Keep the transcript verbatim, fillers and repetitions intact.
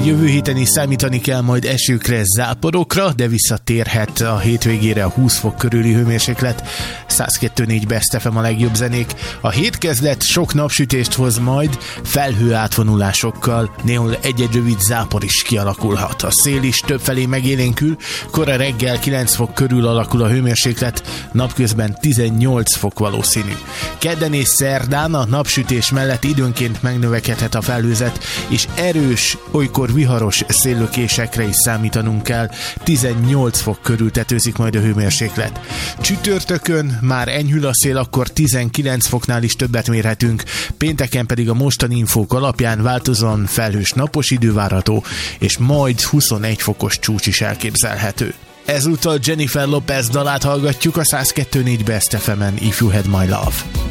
jövő héten is számítani kell majd esőkre, záporokra, de visszatérhet a hétvégére a húsz fok körüli hőmérséklet. száz kettő négy Best ef em a legjobb zenék. A hétkezdet sok napsütést hoz majd, felhő átvonulásokkal, néhol egy-egy rövid zápor is kialakulhat. A szél is többfelé megélénkül, kora reggel kilenc fok körül alakul a hőmérséklet, napközben tizennyolc fok valószínű. Kedden és szerdán a napsütés mellett időnként megnövekedhet a felhőzet, és erős, olykor viharos széllökésekre is számítanunk kell. tizennyolc fok körül tetőzik majd a hőmérséklet. Csütörtökön már enyhül a szél, akkor tizenkilenc foknál is többet mérhetünk, pénteken pedig a mostani infók alapján változóan felhős napos idő várható, és majd huszonegy fokos csúcs is elképzelhető. Ezúttal Jennifer Lopez dalát hallgatjuk a száz kettő négy Best ef emen, If You Had My Love.